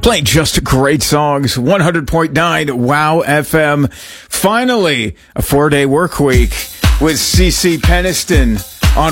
Playing just great songs. 100.9 Wow FM. Finally, a 4-day work week with CeCe Peniston.